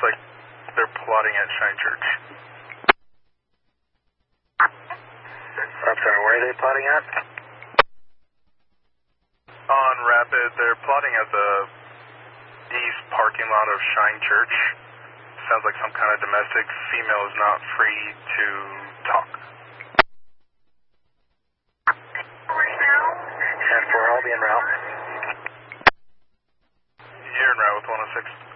looks like they're plotting at Shine Church. I'm sorry, where are they plotting at? On Rapid, they're plotting at the east parking lot of Shine Church. Sounds like some kind of domestic. Female is not free to talk. And for, I'll be en route. You're en route with 106.